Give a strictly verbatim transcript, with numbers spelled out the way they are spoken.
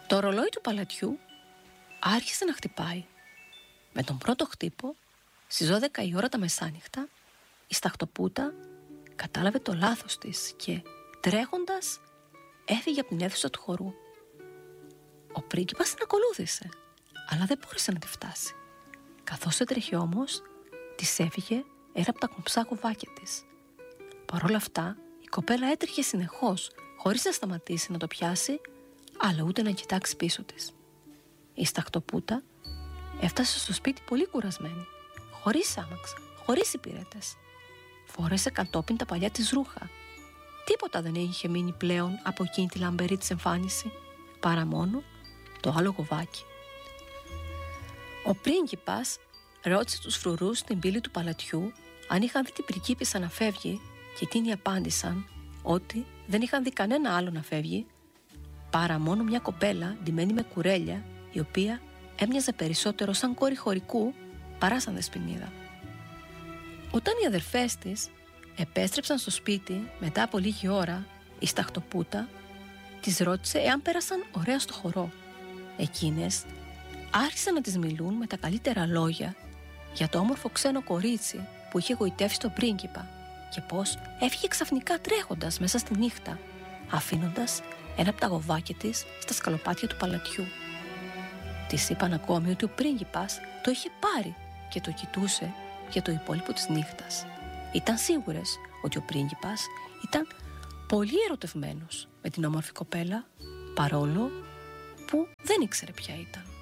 Το ρολόι του παλατιού άρχισε να χτυπάει. Με τον πρώτο χτύπο, στις δώδεκα η ώρα τα μεσάνυχτα, η Σταχτοπούτα κατάλαβε το λάθος της και, τρέχοντας, έφυγε από την αίθουσα του χορού. Ο πρίγκιπας την ακολούθησε, αλλά δεν μπόρεσε να τη φτάσει. Καθώς έτρεχε όμως, της έφυγε ένα από τα κομψά κοβάκια της. Παρ' όλα αυτά, η κοπέλα έτρεχε συνεχώς, χωρίς να σταματήσει να το πιάσει, αλλά ούτε να κοιτάξει πίσω της. Η Σταχτοπούτα έφτασε στο σπίτι πολύ κουρασμένη, χωρίς άμαξα, χωρίς υπηρέτες. Φόρεσε κατόπιν τα παλιά της ρούχα. Τίποτα δεν είχε μείνει πλέον από εκείνη τη λαμπερή της εμφάνιση, παρά μόνο το άλλο κοβάκι. Ο πρίγκιπας ρώτησε τους φρουρούς στην πύλη του παλατιού αν είχαν δει την πριγκίπισσα να φεύγει, και εκείνοι απάντησαν ότι δεν είχαν δει κανένα άλλο να φεύγει παρά μόνο μια κοπέλα ντυμένη με κουρέλια, η οποία έμοιαζε περισσότερο σαν κόρη χωρικού παρά σαν δεσποινίδα. Όταν οι αδερφές της επέστρεψαν στο σπίτι μετά από λίγη ώρα, η Σταχτοπούτα τις ρώτησε εάν πέρασαν ωραία στο χορό. Εκείνες άρχισαν να τις μιλούν με τα καλύτερα λόγια για το όμορφο ξένο κορίτσι που είχε γοητεύσει τον πρίγκιπα και πως έφυγε ξαφνικά τρέχοντας μέσα στη νύχτα, αφήνοντας ένα από τα γοβάκια της στα σκαλοπάτια του παλατιού. Της είπαν ακόμη ότι ο πρίγκιπας το είχε πάρει και το κοιτούσε για το υπόλοιπο της νύχτας. Ήταν σίγουρες ότι ο πρίγκιπας ήταν πολύ ερωτευμένος με την όμορφη κοπέλα, παρόλο που δεν ήξερε ποια ήταν.